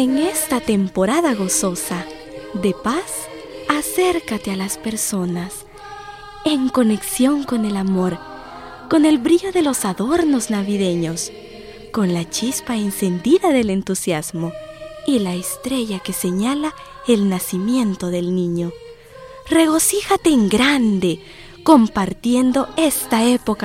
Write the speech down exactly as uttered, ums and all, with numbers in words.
En esta temporada gozosa de paz, acércate a las personas en conexión con el amor, con el brillo de los adornos navideños, con la chispa encendida del entusiasmo y la estrella que señala el nacimiento del niño. Regocíjate en grande, compartiendo esta época